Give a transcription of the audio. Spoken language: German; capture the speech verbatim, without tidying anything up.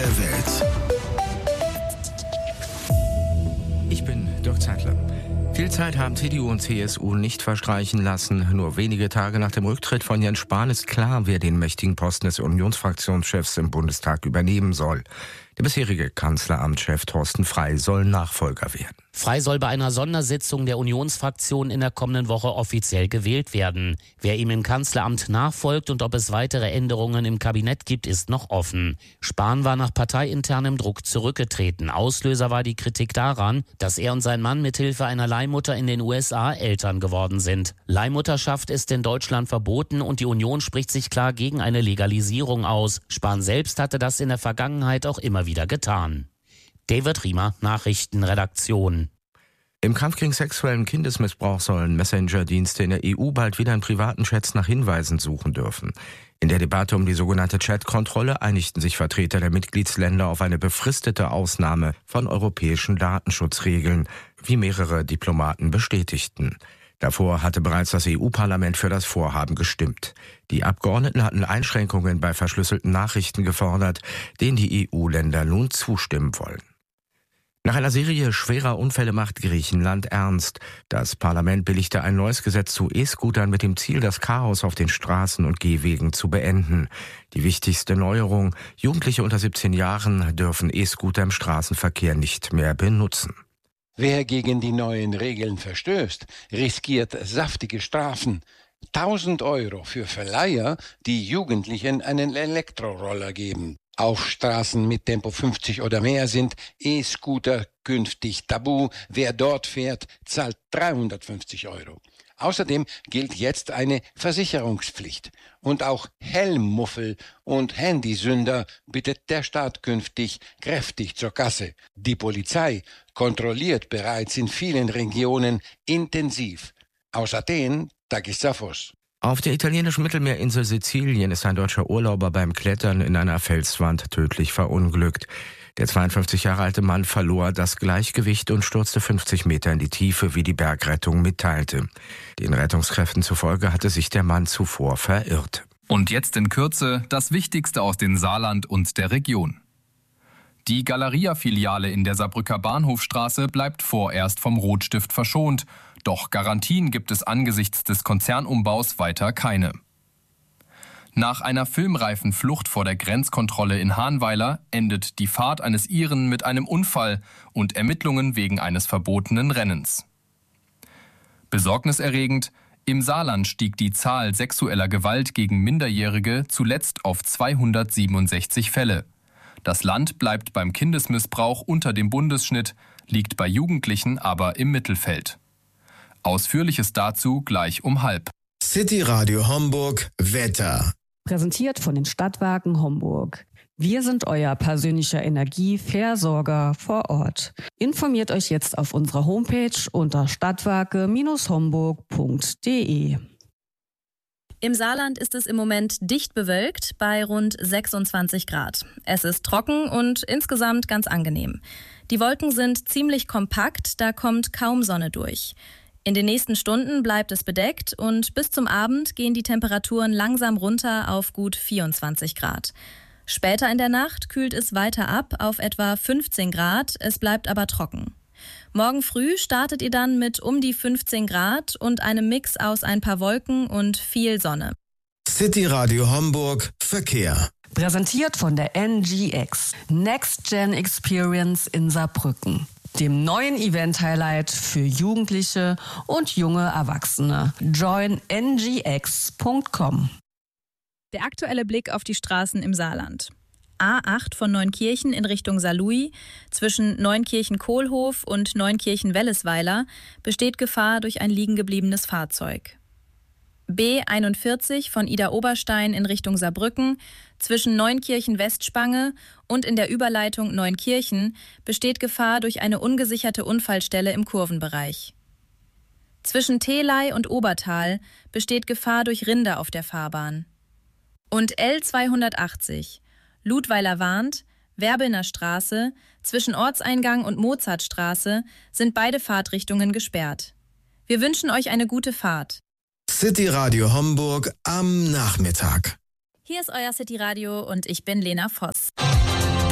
der Welt. Ich bin Dirk Zeitler. Viel Zeit haben C D U und C S U nicht verstreichen lassen. Nur wenige Tage nach dem Rücktritt von Jens Spahn ist klar, wer den mächtigen Posten des Unionsfraktionschefs im Bundestag übernehmen soll. Der bisherige Kanzleramtschef Thorsten Frey soll Nachfolger werden. Frey soll bei einer Sondersitzung der Unionsfraktion in der kommenden Woche offiziell gewählt werden. Wer ihm im Kanzleramt nachfolgt und ob es weitere Änderungen im Kabinett gibt, ist noch offen. Spahn war nach parteiinternem Druck zurückgetreten. Auslöser war die Kritik daran, dass er und sein Mann mithilfe einer Leihmutter in den U S A Eltern geworden sind. Leihmutterschaft ist in Deutschland verboten und die Union spricht sich klar gegen eine Legalisierung aus. Spahn selbst hatte das in der Vergangenheit auch immer wieder getan. David Riemer, Nachrichtenredaktion. Im Kampf gegen sexuellen Kindesmissbrauch sollen Messenger-Dienste in der E U bald wieder in privaten Chats nach Hinweisen suchen dürfen. In der Debatte um die sogenannte Chat-Kontrolle einigten sich Vertreter der Mitgliedsländer auf eine befristete Ausnahme von europäischen Datenschutzregeln, wie mehrere Diplomaten bestätigten. Davor hatte bereits das E U-Parlament für das Vorhaben gestimmt. Die Abgeordneten hatten Einschränkungen bei verschlüsselten Nachrichten gefordert, denen die E U-Länder nun zustimmen wollen. Nach einer Serie schwerer Unfälle macht Griechenland ernst. Das Parlament billigte ein neues Gesetz zu E-Scootern mit dem Ziel, das Chaos auf den Straßen und Gehwegen zu beenden. Die wichtigste Neuerung: Jugendliche unter siebzehn Jahren dürfen E-Scooter im Straßenverkehr nicht mehr benutzen. Wer gegen die neuen Regeln verstößt, riskiert saftige Strafen. tausend Euro für Verleiher, die Jugendlichen einen Elektroroller geben. Auf Straßen mit Tempo fünfzig oder mehr sind E-Scooter künftig tabu. Wer dort fährt, zahlt dreihundertfünfzig Euro. Außerdem gilt jetzt eine Versicherungspflicht. Und auch Helmmuffel und Handysünder bittet der Staat künftig kräftig zur Kasse. Die Polizei kontrolliert bereits in vielen Regionen intensiv. Aus Athen, Takis Zaphos. Auf der italienischen Mittelmeerinsel Sizilien ist ein deutscher Urlauber beim Klettern in einer Felswand tödlich verunglückt. Der zweiundfünfzig Jahre alte Mann verlor das Gleichgewicht und stürzte fünfzig Meter in die Tiefe, wie die Bergrettung mitteilte. Den Rettungskräften zufolge hatte sich der Mann zuvor verirrt. Und jetzt in Kürze das Wichtigste aus dem Saarland und der Region. Die Galeria-Filiale in der Saarbrücker Bahnhofstraße bleibt vorerst vom Rotstift verschont. Doch Garantien gibt es angesichts des Konzernumbaus weiter keine. Nach einer filmreifen Flucht vor der Grenzkontrolle in Hahnweiler endet die Fahrt eines Iren mit einem Unfall und Ermittlungen wegen eines verbotenen Rennens. Besorgniserregend: Im Saarland stieg die Zahl sexueller Gewalt gegen Minderjährige zuletzt auf zweihundertsiebenundsechzig Fälle. Das Land bleibt beim Kindesmissbrauch unter dem Bundesschnitt, liegt bei Jugendlichen aber im Mittelfeld. Ausführliches dazu gleich um halb. City Radio Homburg Wetter. Präsentiert von den Stadtwerken Homburg. Wir sind euer persönlicher Energieversorger vor Ort. Informiert euch jetzt auf unserer Homepage unter stadtwerke Bindestrich homburg punkt de. Im Saarland ist es im Moment dicht bewölkt bei rund sechsundzwanzig Grad. Es ist trocken und insgesamt ganz angenehm. Die Wolken sind ziemlich kompakt, da kommt kaum Sonne durch. In den nächsten Stunden bleibt es bedeckt und bis zum Abend gehen die Temperaturen langsam runter auf gut vierundzwanzig Grad. Später in der Nacht kühlt es weiter ab auf etwa fünfzehn Grad, es bleibt aber trocken. Morgen früh startet ihr dann mit um die fünfzehn Grad und einem Mix aus ein paar Wolken und viel Sonne. City Radio Homburg Verkehr. Präsentiert von der N G X, Next Gen Experience in Saarbrücken, dem neuen Event-Highlight für Jugendliche und junge Erwachsene. join n g x punkt com. Der aktuelle Blick auf die Straßen im Saarland. A acht von Neunkirchen in Richtung Saarlouis, zwischen Neunkirchen-Kohlhof und Neunkirchen-Wellesweiler besteht Gefahr durch ein liegengebliebenes Fahrzeug. B einundvierzig von Ida-Oberstein in Richtung Saarbrücken, zwischen Neunkirchen-Westspange und in der Überleitung Neunkirchen besteht Gefahr durch eine ungesicherte Unfallstelle im Kurvenbereich. Zwischen Theley und Obertal besteht Gefahr durch Rinder auf der Fahrbahn. Und L zweihundertachtzig, Ludweiler warnt, Werbelner Straße, zwischen Ortseingang und Mozartstraße sind beide Fahrtrichtungen gesperrt. Wir wünschen euch eine gute Fahrt. City Radio Homburg am Nachmittag. Hier ist euer City Radio und ich bin Lena Voss.